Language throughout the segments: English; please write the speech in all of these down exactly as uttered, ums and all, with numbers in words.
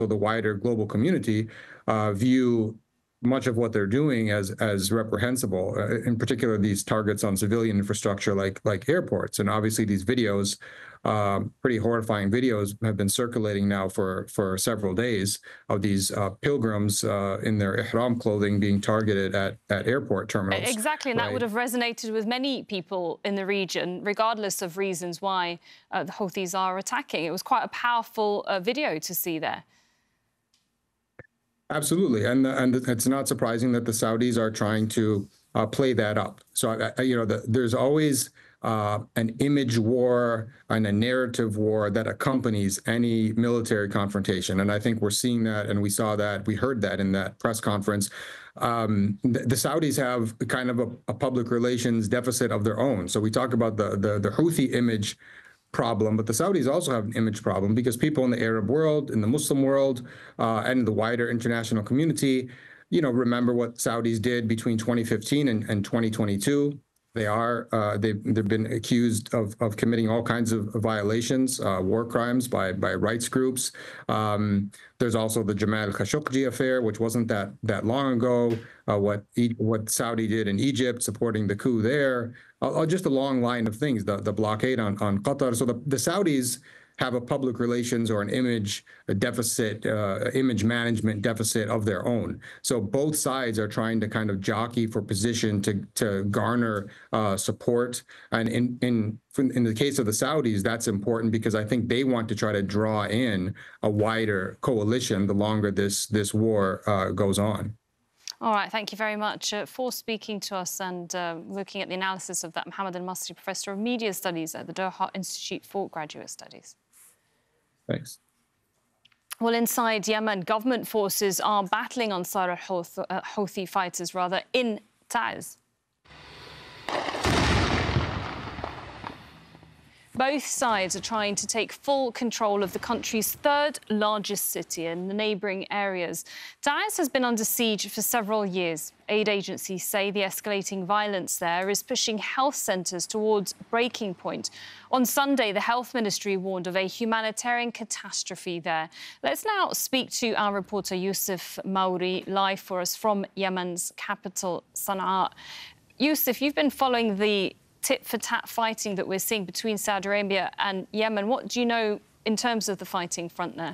the wider global community uh, view much of what they're doing as as reprehensible, uh, in particular these targets on civilian infrastructure like like airports. And obviously these videos, um, pretty horrifying videos, have been circulating now for for several days of these uh, pilgrims uh, in their ihram clothing being targeted at at airport terminals. Exactly, and right? that would have resonated with many people in the region, regardless of reasons why uh, the Houthis are attacking. It was quite a powerful uh, video to see there. Absolutely, and and it's not surprising that the Saudis are trying to uh, play that up. So I, you know, the, there's always uh, an image war and a narrative war that accompanies any military confrontation, and I think we're seeing that, and we saw that, we heard that in that press conference. Um, the, the Saudis have kind of a, a public relations deficit of their own. So we talk about the the, the Houthi image problem, but the Saudis also have an image problem because people in the Arab world, in the Muslim world, uh, and the wider international community, you know, remember what Saudis did between twenty fifteen and, and twenty twenty-two. They are, uh, they've, they've been accused of, of committing all kinds of violations, uh, war crimes by, by rights groups. Um, there's also the Jamal Khashoggi affair, which wasn't that, that long ago, uh, what, e what Saudi did in Egypt, supporting the coup there, uh, just a long line of things, the, the blockade on, on Qatar. So the, the Saudis have a public relations or an image a deficit, uh, image management deficit of their own. So both sides are trying to kind of jockey for position to to garner uh, support. And in in in the case of the Saudis, that's important because I think they want to try to draw in a wider coalition the longer this this war uh, goes on. All right, thank you very much uh, for speaking to us and uh, looking at the analysis of that. Mohammed Al-Masri, Professor of Media Studies at the Doha Institute for Graduate Studies. Thanks. Well, inside Yemen, government forces are battling Ansar al-Houthi uh, Houthi fighters, rather, in Taiz. Both sides are trying to take full control of the country's third largest city and the neighbouring areas. Taiz has been under siege for several years. Aid agencies say the escalating violence there is pushing health centres towards breaking point. On Sunday, the Health Ministry warned of a humanitarian catastrophe there. Let's now speak to our reporter Yusuf Mauri, live for us from Yemen's capital, Sana'a. Yusuf, you've been following the tit-for-tat fighting that we're seeing between Saudi Arabia and Yemen. What do you know in terms of the fighting front there?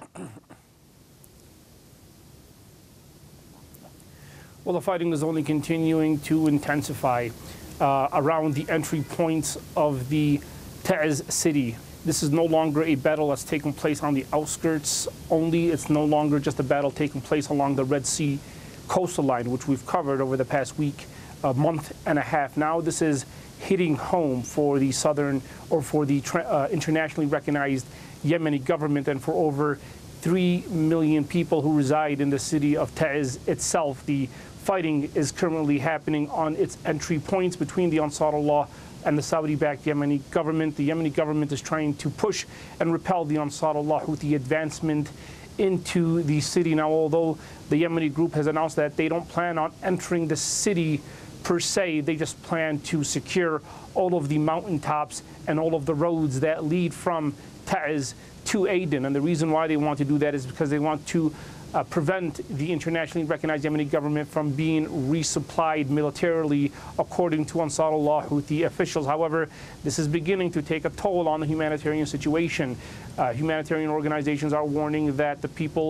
Well, the fighting is only continuing to intensify uh, around the entry points of the Taiz city. This is no longer a battle that's taking place on the outskirts only. It's no longer just a battle taking place along the Red Sea coastal line, which we've covered over the past week, a month and a half. Now this is hitting home for the southern or for the uh, internationally recognized Yemeni government and for over three million people who reside in the city of Taiz itself. The fighting is currently happening on its entry points between the Ansarullah and the Saudi-backed Yemeni government. The Yemeni government is trying to push and repel the Ansarullah Houthi advancement into the city. Now, although the Yemeni group has announced that they don't plan on entering the city per se, they just plan to secure all of the mountaintops and all of the roads that lead from Taiz to Aden. And the reason why they want to do that is because they want to uh, prevent the internationally recognized Yemeni government from being resupplied militarily, according to Ansarullah Houthi officials. However, this is beginning to take a toll on the humanitarian situation. Uh, humanitarian organizations are warning that the people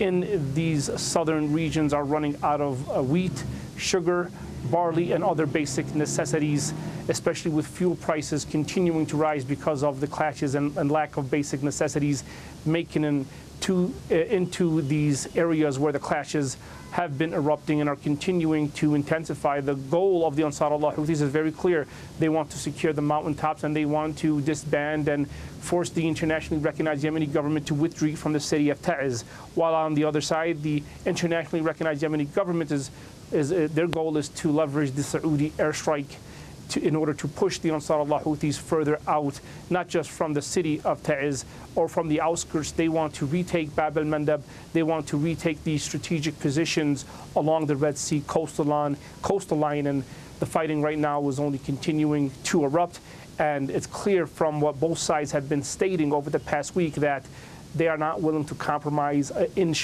in these southern regions are running out of uh, wheat, sugar, barley, and other basic necessities, especially with fuel prices continuing to rise because of the clashes and, and lack of basic necessities making it to, uh, into these areas where the clashes have been erupting and are continuing to intensify. The goal of the Ansarullah Houthis is very clear. They want to secure the mountaintops and they want to disband and force the internationally recognized Yemeni government to withdraw from the city of Taiz. While on the other side, the internationally recognized Yemeni government is Is, uh, their goal is to leverage the Saudi airstrike to, in order to push the Ansarullah Houthis further out, not just from the city of Taiz or from the outskirts. They want to retake Bab al-Mandab. They want to retake these strategic positions along the Red Sea coastal line, coastal line, and the fighting right now is only continuing to erupt. And it's clear from what both sides have been stating over the past week that they are not willing to compromise uh, in